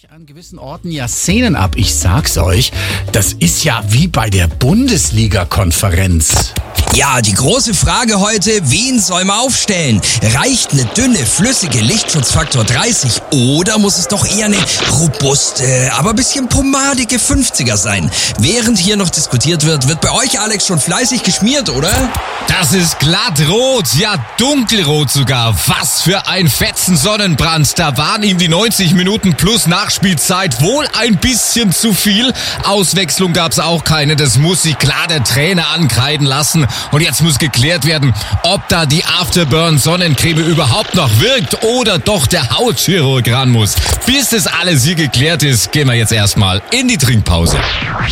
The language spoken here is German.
An gewissen Orten ja Szenen ab. Ich sag's euch, das ist ja wie bei der Bundesliga-Konferenz. Ja, die große Frage heute, wen soll man aufstellen? Reicht eine dünne, flüssige Lichtschutzfaktor 30 oder muss es doch eher eine robuste, aber ein bisschen pomadige 50er sein? Während hier noch diskutiert wird bei euch, Alex, schon fleißig geschmiert, oder? Das ist glattrot, ja dunkelrot sogar. Was für ein fetzen Sonnenbrand. Da waren ihm die 90 Minuten plus Nachspielzeit wohl ein bisschen zu viel. Auswechslung gab's auch keine, das muss sich klar der Trainer ankreiden lassen. Und jetzt muss geklärt werden, ob da die Afterburn-Sonnencreme überhaupt noch wirkt oder doch der Hautchirurg ran muss. Bis das alles hier geklärt ist, gehen wir jetzt erstmal in die Trinkpause.